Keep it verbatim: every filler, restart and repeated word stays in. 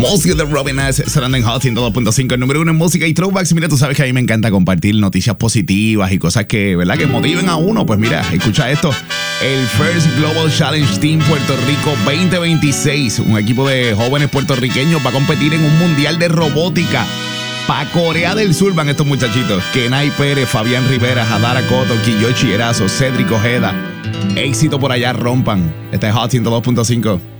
Música de Robin S. sonando en Hot ciento dos punto cinco, el número uno en música y throwbacks. Mira, tú sabes que a mí me encanta compartir noticias positivas y cosas que, ¿verdad?, que motiven a uno. Pues mira, escucha esto. El First Global Challenge Team Puerto Rico veinte veintiséis, un equipo de jóvenes puertorriqueños, va a competir en un mundial de robótica. Pa' Corea del Sur van estos muchachitos. Kenay Pérez, Fabián Rivera, Hadara Coto, Kiyoshi Erazo, Cedric Ojeda. Éxito por allá, rompan. Este es Hot ciento dos punto cinco.